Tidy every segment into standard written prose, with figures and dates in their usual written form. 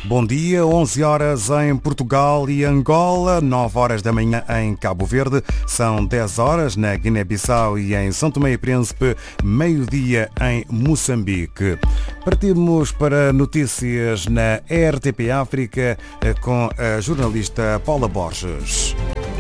Bom dia, 11 horas em Portugal e Angola, 9 horas da manhã em Cabo Verde, são 10 horas na Guiné-Bissau e em São Tomé e Príncipe, meio-dia em Moçambique. Partimos para notícias na RTP África com a jornalista Paula Borges.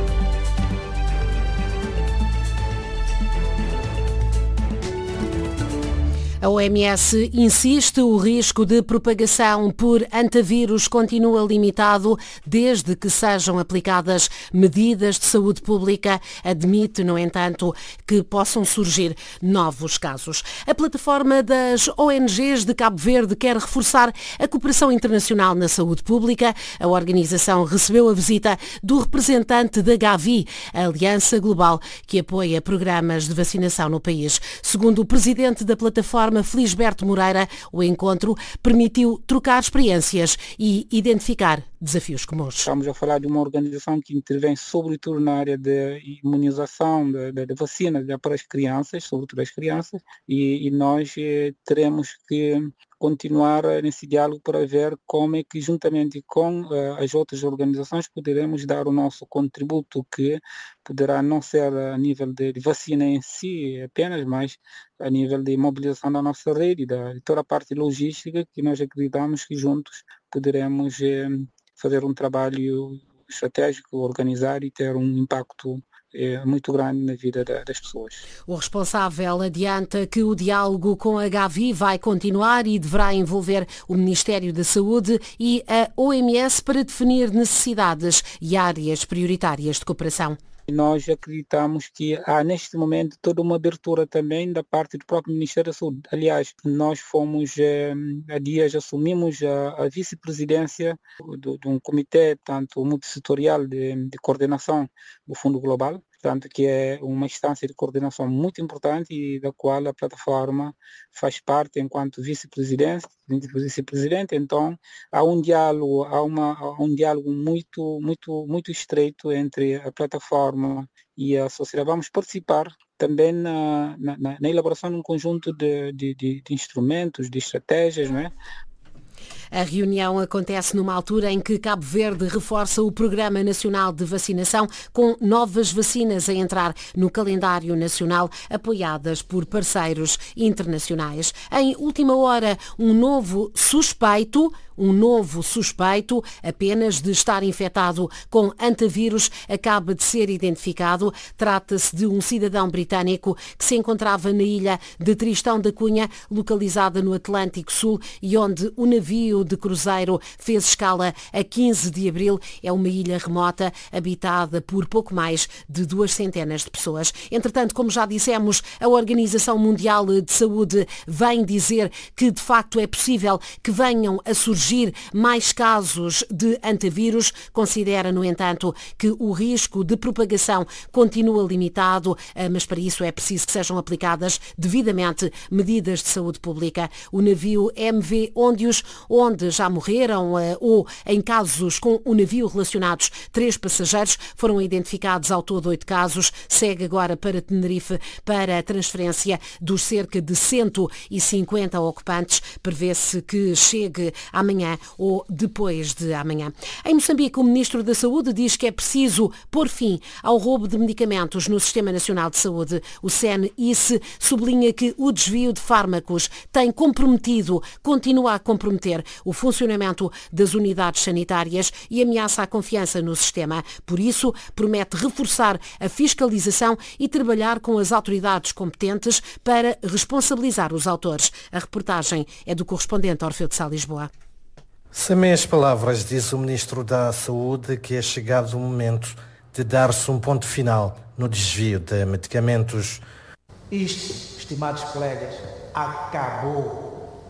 A OMS insiste, o risco de propagação por antavírus continua limitado desde que sejam aplicadas medidas de saúde pública. Admite, no entanto, que possam surgir novos casos. A plataforma das ONGs de Cabo Verde quer reforçar a cooperação internacional na saúde pública. A organização recebeu a visita do representante da Gavi, a Aliança Global, que apoia programas de vacinação no país. Segundo o presidente da plataforma, Felisberto Moreira, o encontro permitiu trocar experiências e identificar desafios comuns. Estamos a falar de uma organização que intervém sobretudo na área de imunização, de vacinas para as crianças, sobretudo as crianças, e nós teremos que continuar nesse diálogo para ver como é que, juntamente com as outras organizações, poderemos dar o nosso contributo, que poderá não ser a nível de vacina em si apenas, mas a nível de mobilização da nossa rede, de toda a parte logística, que nós acreditamos que juntos poderemos fazer um trabalho estratégico, organizar e ter um impacto muito grande na vida das pessoas. O responsável adianta que o diálogo com a Gavi vai continuar e deverá envolver o Ministério da Saúde e a OMS para definir necessidades e áreas prioritárias de cooperação. Nós acreditamos que há neste momento toda uma abertura também da parte do próprio Ministério da Saúde. Aliás, nós fomos, há dias assumimos a vice-presidência de um comitê, tanto multissetorial de coordenação do Fundo Global, portanto, que é uma instância de coordenação muito importante e da qual a plataforma faz parte enquanto vice-presidente. Então, há um diálogo, um diálogo muito estreito entre a plataforma e a sociedade. Vamos participar também na elaboração de um conjunto de instrumentos, de estratégias, não é? A reunião acontece numa altura em que Cabo Verde reforça o Programa Nacional de Vacinação, com novas vacinas a entrar no calendário nacional, apoiadas por parceiros internacionais. Em última hora, um novo suspeito apenas de estar infectado com antavírus acaba de ser identificado. Trata-se de um cidadão britânico que se encontrava na ilha de Tristão da Cunha, localizada no Atlântico Sul, e onde o navio de cruzeiro fez escala a 15 de abril. É uma ilha remota, habitada por pouco mais de 200 de pessoas. Entretanto, como já dissemos, a Organização Mundial de Saúde vem dizer que, de facto, é possível que venham a surgir mais casos de antavírus. Considera, no entanto, que o risco de propagação continua limitado, mas para isso é preciso que sejam aplicadas devidamente medidas de saúde pública. O navio MV Ondius, onde já morreram ou em casos com o navio relacionados 3 passageiros, foram identificados ao todo 8 casos. Segue agora para Tenerife para a transferência dos cerca de 150 ocupantes. Prevê-se que chegue amanhã ou depois de amanhã. Em Moçambique, o Ministro da Saúde diz que é preciso pôr fim ao roubo de medicamentos no Sistema Nacional de Saúde. O CNIS sublinha que o desvio de fármacos continua a comprometer o funcionamento das unidades sanitárias e ameaça a confiança no sistema. Por isso, promete reforçar a fiscalização e trabalhar com as autoridades competentes para responsabilizar os autores. A reportagem é do correspondente Orfeu de Sá, Lisboa. Sem meias palavras, diz o Ministro da Saúde que é chegado o momento de dar-se um ponto final no desvio de medicamentos. Isto, estimados colegas, acabou.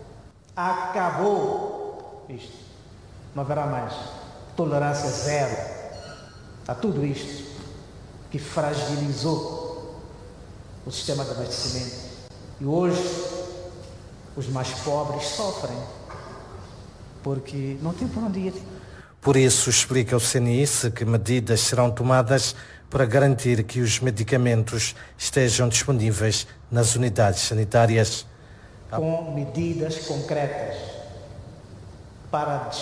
Isto. Não haverá mais tolerância zero a tudo isto que fragilizou o sistema de abastecimento. E hoje, os mais pobres sofrem, porque não tem por onde ir. Por isso, explica o CNIS que medidas serão tomadas para garantir que os medicamentos estejam disponíveis nas unidades sanitárias. Com medidas concretas para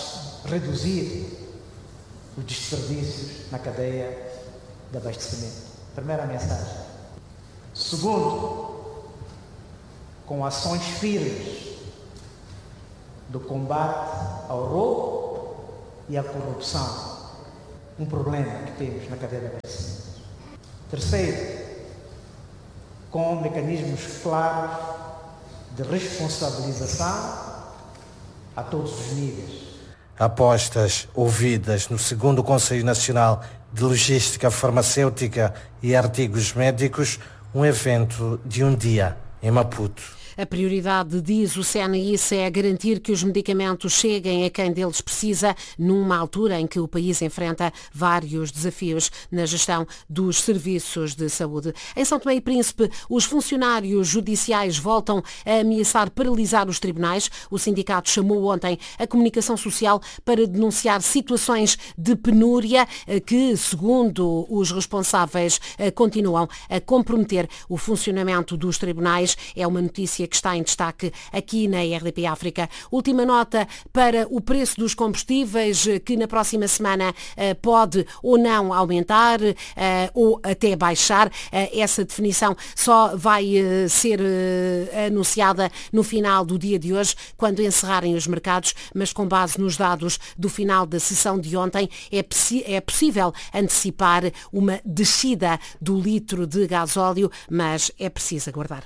reduzir os desperdícios na cadeia de abastecimento. Primeira mensagem. Segundo, com ações firmes do combate ao roubo e à corrupção, um problema que temos na cadeia de abastecimento. Terceiro, com mecanismos claros de responsabilização a todos os níveis. Apostas ouvidas no 2º Conselho Nacional de Logística Farmacêutica e Artigos Médicos, um evento de um dia em Maputo. A prioridade, diz o CNIS, é garantir que os medicamentos cheguem a quem deles precisa numa altura em que o país enfrenta vários desafios na gestão dos serviços de saúde. Em São Tomé e Príncipe, os funcionários judiciais voltam a ameaçar paralisar os tribunais. O sindicato chamou ontem a comunicação social para denunciar situações de penúria que, segundo os responsáveis, continuam a comprometer o funcionamento dos tribunais. É uma notícia que está em destaque aqui na RDP África. Última nota para o preço dos combustíveis, que na próxima semana pode ou não aumentar ou até baixar. Essa definição só vai ser anunciada no final do dia de hoje, quando encerrarem os mercados, mas com base nos dados do final da sessão de ontem, é possível antecipar uma descida do litro de gasóleo, mas é preciso aguardar.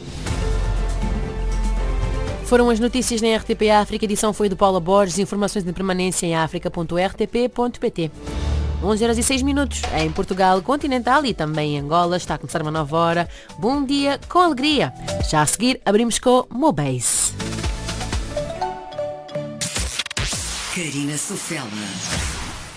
Foram as notícias na RTP África. A edição foi do Paula Borges. Informações de permanência em africa.rtp.pt. 11h06 em Portugal continental e também em Angola. Está a começar uma nova hora. Bom dia com alegria. Já a seguir abrimos com Mobase. Karina Sofela.